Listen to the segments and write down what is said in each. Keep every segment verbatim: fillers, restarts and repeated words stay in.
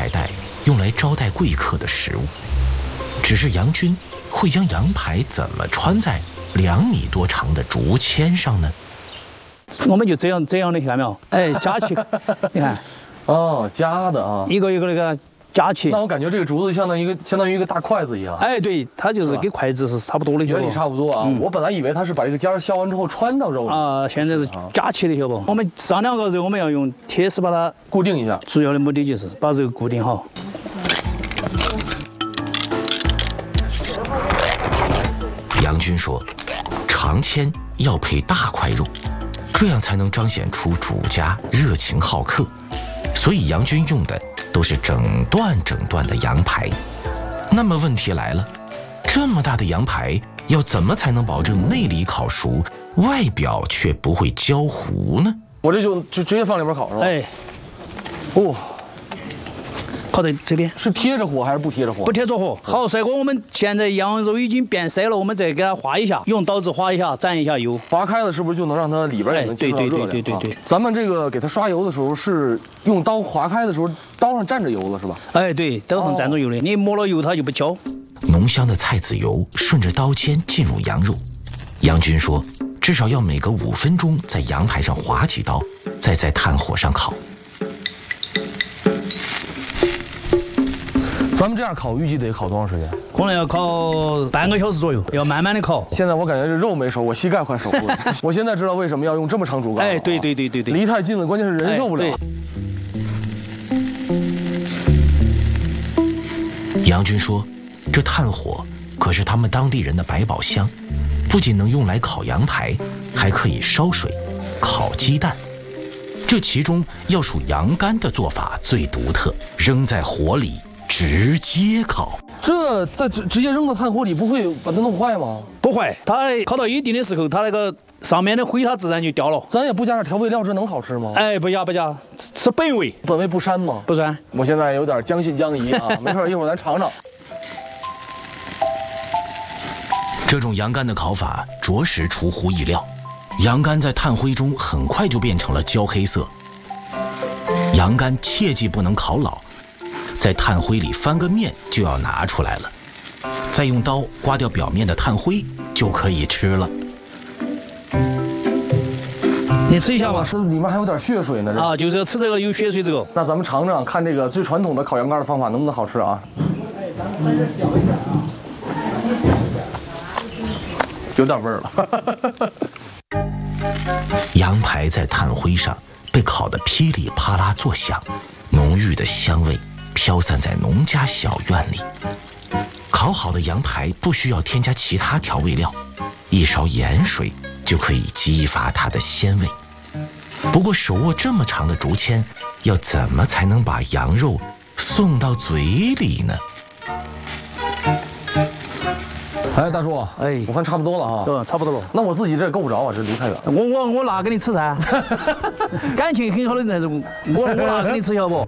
代代用来招待贵客的食物。只是杨军会将羊排怎么穿在两米多长的竹签上呢？ 我们就这样这样的，看到没有？哎，夹起，你看， 哦，夹的啊， 一个一个那个夹起。 那我感觉这个竹子相当于一个相当于一个大筷子一样。 哎，对，它就是跟筷子是差不多的， 原理差不多啊。嗯、我本来以为它是把这个尖削完之后穿到肉里啊，现在是夹起的，晓得不？我们上两个肉，我们要用铁丝把它固定一下。 主要的目的就是把肉固定好。 杨军说，长签要配大块肉，这样才能彰显出主家热情好客。所以杨军用的都是整段整段的羊排。那么问题来了，这么大的羊排要怎么才能保证内里烤熟，外表却不会焦糊呢？ 我这就就直接放里边烤是吧？ 哎， 哦。 烤在这边是贴着火还是不贴着火？ 不贴着火。好，帅哥，我们现在羊肉已经变色了，我们再给它划一下，用刀子划一下，蘸一下油， 划开了，是不是就能让它里边也能接触到热量？ 对对对对对。 咱们这个给它刷油的时候，是用刀划开的时候，刀上蘸着油了，是吧？ 哎，对，刀上蘸着油的，你抹了油它就不焦。 浓香的菜籽油顺着刀尖进入羊肉。杨军说，至少要每隔五分钟在羊排上划几刀，再在炭火上烤。 咱们这样烤，预计得烤多长时间？ 可能要烤半个小时左右，要慢慢的烤。 现在我感觉这肉没熟，我膝盖快熟了。我现在知道为什么要用这么长竹竿。 哎，对对对对对， 离太近了，关键是人受不了。 哎、 杨军说，这炭火可是他们当地人的百宝箱，不仅能用来烤羊排，还可以烧水、烤鸡蛋。这其中要数羊肝的做法最独特，扔在火里直接烤。 这在直直接扔到炭火里，不会把它弄坏吗？ 不会，它烤到一定的时候，它那个上面的灰它自然就掉了。 咱也不加点调味料，这能好吃吗？ 哎，不加不加，是本味。 本味不膻吗？ 不膻。 我现在有点将信将疑啊，没事，一会儿咱尝尝。 这种羊肝的烤法着实出乎意料，羊肝在炭灰中很快就变成了焦黑色。羊肝切记不能烤老，在炭灰里翻个面就要拿出来了，再用刀刮掉表面的炭灰就可以吃了。 你吃一下吧， 是里面还有点血水呢。 啊，就是要吃这个有血水这个。 那咱们尝尝，看这个最传统的烤羊肝的方法能不能好吃啊？有点味儿了。 羊排在炭灰上被烤得噼里啪啦作响，浓郁的香味飘散在农家小院里。烤好的羊排不需要添加其他调味料，一勺盐水就可以激发它的鲜味。不过手握这么长的竹签，要怎么才能把羊肉送到嘴里呢？ 哎，大叔， 哎， 我看差不多了哈。 嗯，差不多了。 那我自己这够不着啊，这离太远。 我我我拿给你吃噻，感情很好的人，我我拿给你吃，晓得不？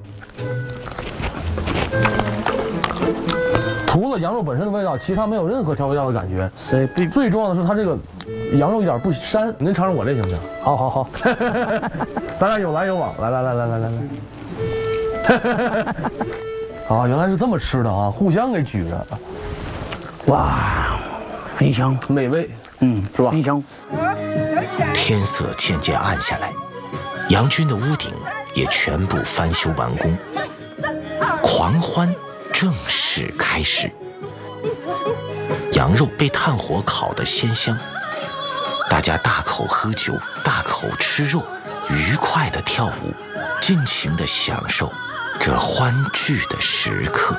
除了羊肉本身的味道，其他没有任何调味料的感觉。 是， 最重要的是它这个羊肉一点不膻。您尝尝我这行不行？ 好好好， 咱俩有来有往，来来来来来来来。啊，原来是这么吃的啊，互相给举着。 哇，很香， 美味， 嗯， 是吧？ 很香。 天色渐渐暗下来，杨军的屋顶也全部翻修完工，狂欢正式开始。羊肉被炭火烤得鲜香，大家大口喝酒，大口吃肉，愉快地跳舞，尽情地享受这欢聚的时刻。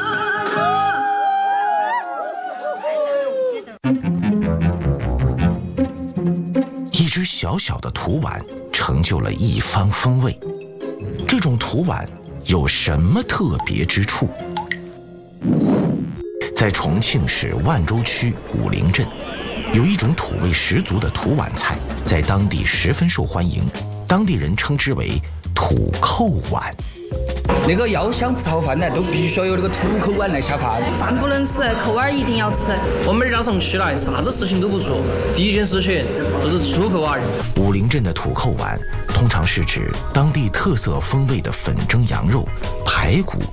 一只小小的土碗成就了一方风味。这种土碗有什么特别之处？在重庆市万州区武陵镇，有一种土味十足的土碗菜，在当地十分受欢迎，当地人称之为土扣碗。 那个要想吃好饭呢，都必须要有那个土扣碗来下饭。 饭不能吃，扣碗一定要吃。我们儿从起来，啥子事情都不做，第一件事情就是土扣碗。 武陵镇的土扣碗通常是指当地特色风味的粉蒸羊肉、排骨